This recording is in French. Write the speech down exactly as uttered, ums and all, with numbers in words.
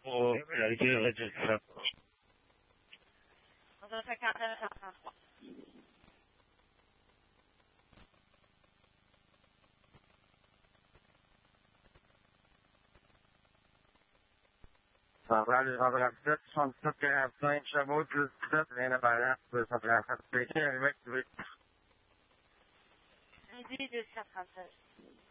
pour la durée de ça. On a cinquante-neuf cent trente-trois. Ça va aller vers sept, soixante-sept, quarante-cinq, chevaux, plus sept, rien à balance, ça fait la fête pékin avec huit. Midi deux cent trente-seize.